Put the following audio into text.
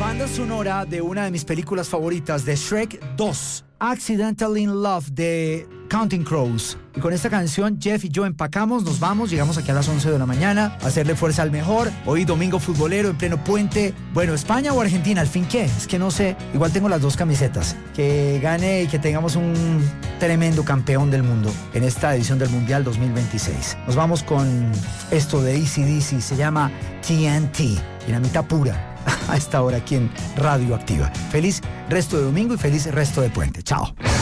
banda sonora de una de mis películas favoritas, de Shrek 2, Accidentally in Love, de Counting Crows. Y con esta canción, Jeff y yo empacamos, nos vamos, llegamos aquí a las 11 de la mañana a hacerle fuerza al mejor. Hoy domingo futbolero en pleno puente. Bueno, ¿España o Argentina? ¿Al fin qué? Es que no sé. Igual tengo las dos camisetas. Que gane y que tengamos un tremendo campeón del mundo en esta edición del Mundial 2026. Nos vamos con esto de AC/DC, se llama TNT, dinamita pura, a esta hora aquí en Radio Activa. Feliz resto de domingo y feliz resto de puente. Chao.